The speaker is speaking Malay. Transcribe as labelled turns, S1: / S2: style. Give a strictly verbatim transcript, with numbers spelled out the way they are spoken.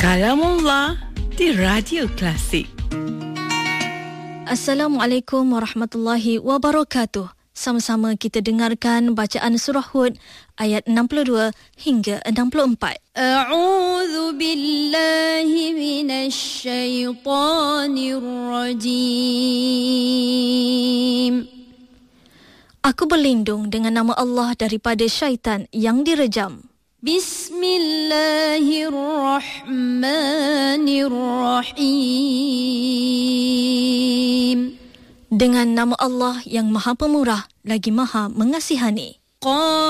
S1: Kalamullah di Radio Klasik.
S2: Assalamualaikum warahmatullahi wabarakatuh. Sama-sama kita dengarkan bacaan surah Hud ayat enam puluh dua hingga enam puluh empat. A'udzu billahi minasy syaithanir rajim. Aku berlindung dengan nama Allah daripada syaitan yang direjam. Bismillahirrahmanirrahim. Dengan nama Allah yang Maha Pemurah lagi Maha Mengasihani.